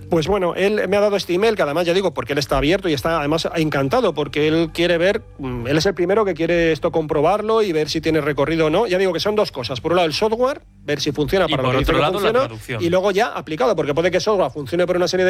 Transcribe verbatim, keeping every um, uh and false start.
Pues bueno, él me ha dado este email, que además ya digo, porque él está abierto y está además encantado, porque él quiere ver, él es el primero que quiere esto comprobarlo y ver si tiene recorrido o no. Ya digo que son dos cosas. Por un lado el software, ver si funciona para lo que dice que funciona, y luego ya aplicado, porque puede que el software funcione por una serie de